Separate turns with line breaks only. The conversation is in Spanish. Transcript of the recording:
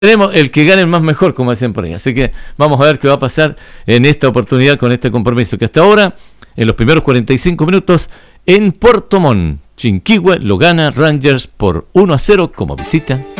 Tenemos el que gane el más mejor, como decían por ahí. Así que vamos a ver qué va a pasar en esta oportunidad con este compromiso. Que hasta ahora, en los primeros 45 minutos, en Puerto Montt, Chinquihue lo gana Rangers por 1-0 como visita.